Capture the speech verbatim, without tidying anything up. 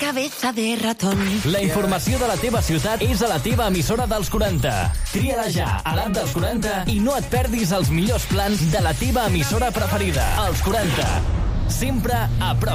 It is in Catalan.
cabeza de ratón. La informació de la teva ciutat és a la teva emissora dels quaranta. Tria-la ja a l'app dels quaranta i no et perdis els millors plans de la teva emissora preferida. Els quaranta. Sempre a prop